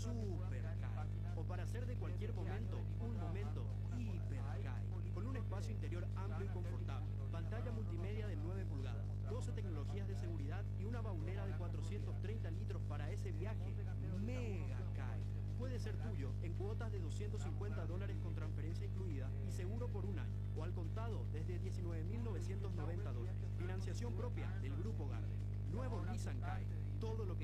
Super Kai. O para hacer de cualquier momento, un momento Hiper Kai. Con un espacio interior amplio y confortable, pantalla multimedia de 9 pulgadas, 12 tecnologías de seguridad y una baulera de 430 litros para ese viaje Mega Kai. Puede ser tuyo en cuotas de $250 con transferencia incluida y seguro por un año, o al contado desde $19.990. Financiación propia del Grupo Garden. Nuevo Nissan Kai. Todo lo que